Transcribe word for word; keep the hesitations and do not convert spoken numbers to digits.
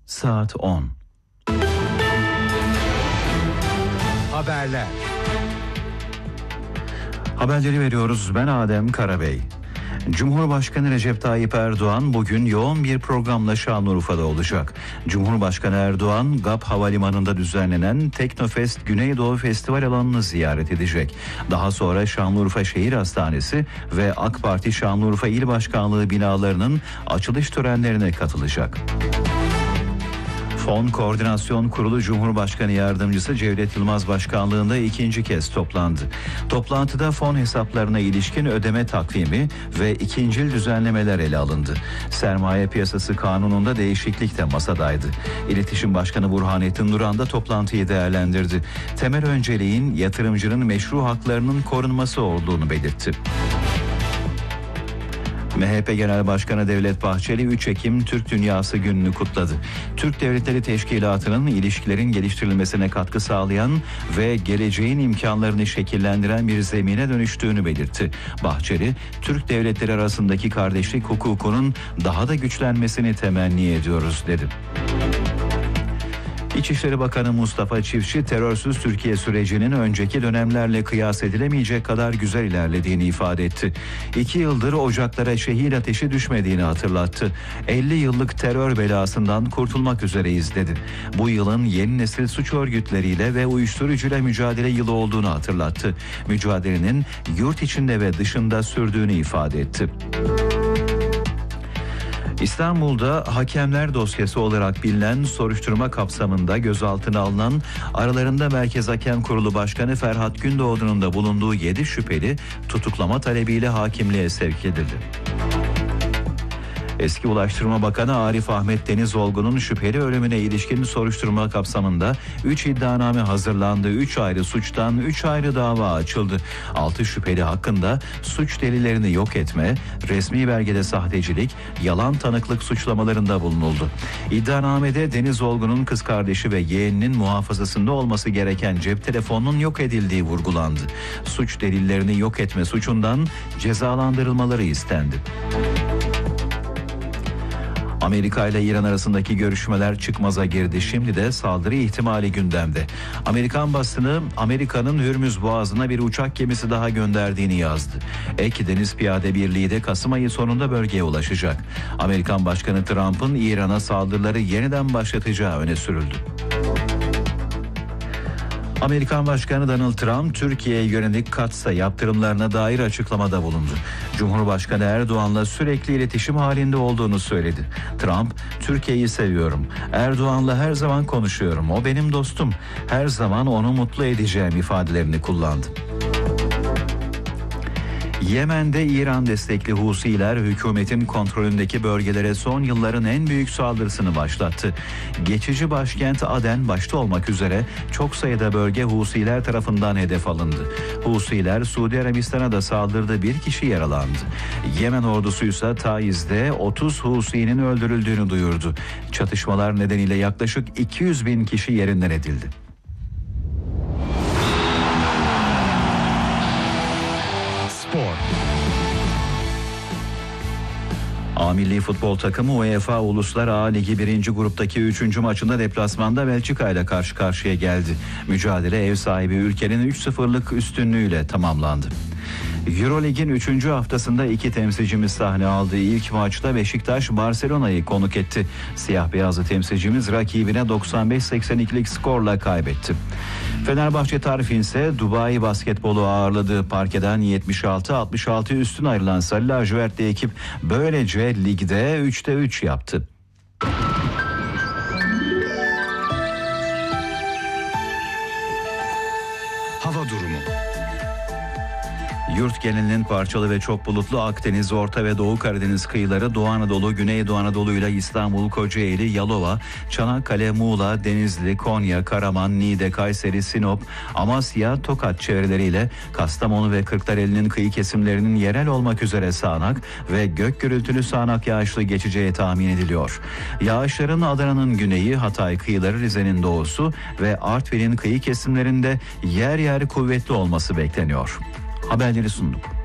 saat on. Haberler. Haberleri veriyoruz. Ben Adem Karabey. Cumhurbaşkanı Recep Tayyip Erdoğan bugün yoğun bir programla Şanlıurfa'da olacak. Cumhurbaşkanı Erdoğan, G A P Havalimanı'nda düzenlenen Teknofest Güneydoğu Festival alanını ziyaret edecek. Daha sonra Şanlıurfa Şehir Hastanesi ve AK Parti Şanlıurfa İl Başkanlığı binalarının açılış törenlerine katılacak. Fon Koordinasyon Kurulu Cumhurbaşkanı Yardımcısı Cevdet Yılmaz başkanlığında ikinci kez toplandı. Toplantıda fon hesaplarına ilişkin ödeme takvimi ve ikincil düzenlemeler ele alındı. Sermaye Piyasası Kanunu'nda değişiklik de masadaydı. İletişim Başkanı Burhanettin Duran da toplantıyı değerlendirdi. Temel önceliğin yatırımcının meşru haklarının korunması olduğunu belirtti. M H P Genel Başkanı Devlet Bahçeli üç Ekim Türk Dünyası Günü'nü kutladı. Türk Devletleri Teşkilatı'nın ilişkilerin geliştirilmesine katkı sağlayan ve geleceğin imkanlarını şekillendiren bir zemine dönüştüğünü belirtti. Bahçeli, Türk devletleri arasındaki kardeşlik hukukunun daha da güçlenmesini temenni ediyoruz dedi. İçişleri Bakanı Mustafa Çiftçi, terörsüz Türkiye sürecinin önceki dönemlerle kıyas edilemeyecek kadar güzel ilerlediğini ifade etti. İki yıldır ocaklara şehir ateşi düşmediğini hatırlattı. elli yıllık terör belasından kurtulmak üzereyiz dedi. Bu yılın yeni nesil suç örgütleriyle ve uyuşturucuyla mücadele yılı olduğunu hatırlattı. Mücadelenin yurt içinde ve dışında sürdüğünü ifade etti. İstanbul'da hakemler dosyası olarak bilinen soruşturma kapsamında gözaltına alınan, aralarında Merkez Hakem Kurulu Başkanı Ferhat Gündoğdu'nun da bulunduğu yedi şüpheli tutuklama talebiyle hakimliğe sevk edildi. Eski Ulaştırma Bakanı Arif Ahmet Denizolgu'nun şüpheli ölümüne ilişkin soruşturma kapsamında üç iddianame hazırlandı. üç ayrı suçtan üç ayrı dava açıldı. altı şüpheli hakkında suç delillerini yok etme, resmi belgede sahtecilik, yalan tanıklık suçlamalarında bulunuldu. İddianamede Denizolgu'nun kız kardeşi ve yeğeninin muhafazasında olması gereken cep telefonunun yok edildiği vurgulandı. Suç delillerini yok etme suçundan cezalandırılmaları istendi. Amerika ile İran arasındaki görüşmeler çıkmaza girdi. Şimdi de saldırı ihtimali gündemde. Amerikan basını Amerika'nın Hürmüz Boğazı'na bir uçak gemisi daha gönderdiğini yazdı. Ek Deniz Piyade Birliği de Kasım ayı sonunda bölgeye ulaşacak. Amerikan Başkanı Trump'ın İran'a saldırıları yeniden başlatacağı öne sürüldü. Amerikan Başkanı Donald Trump, Türkiye'ye yönelik katsa yaptırımlarına dair açıklamada bulundu. Cumhurbaşkanı Erdoğan'la sürekli iletişim halinde olduğunu söyledi. Trump, Türkiye'yi seviyorum. Erdoğan'la her zaman konuşuyorum. O benim dostum. Her zaman onu mutlu edeceğim ifadelerini kullandı. Yemen'de İran destekli Husiler hükümetin kontrolündeki bölgelere son yılların en büyük saldırısını başlattı. Geçici başkent Aden başta olmak üzere çok sayıda bölge Husiler tarafından hedef alındı. Husiler Suudi Arabistan'a da saldırdı, bir kişi yaralandı. Yemen ordusu ise Taiz'de otuz Husi'nin öldürüldüğünü duyurdu. Çatışmalar nedeniyle yaklaşık iki yüz bin kişi yerinden edildi. A Milli Futbol takımı UEFA Uluslar A Ligi birinci gruptaki üçüncü maçında deplasmanda Belçika ile karşı karşıya geldi. Mücadele ev sahibi ülkenin üç sıfırlık üstünlüğüyle tamamlandı. Eurolig'in üçüncü haftasında iki temsilcimiz sahne aldı. İlk maçta Beşiktaş Barcelona'yı konuk etti. Siyah beyazlı temsilcimiz rakibine doksan beş seksen ikilik skorla kaybetti. Fenerbahçe Tarifin ise Dubai Basketbolu ağırladığı parkeden yetmiş altı altmış altı üstün ayrılan Sarı lacivertli ekip böylece ligde üçte üç yaptı. Hava durumu. Yurt genelinin parçalı ve çok bulutlu Akdeniz, Orta ve Doğu Karadeniz kıyıları, Doğu Anadolu, Güneydoğu Anadolu ile İstanbul, Kocaeli, Yalova, Çanakkale, Muğla, Denizli, Konya, Karaman, Niğde, Kayseri, Sinop, Amasya, Tokat çevreleriyle Kastamonu ve Kırklareli'nin kıyı kesimlerinin yerel olmak üzere sağanak ve gök gürültülü sağanak yağışlı geçeceği tahmin ediliyor. Yağışların Adana'nın güneyi, Hatay kıyıları, Rize'nin doğusu ve Artvin'in kıyı kesimlerinde yer yer kuvvetli olması bekleniyor. Haberleri sunduk.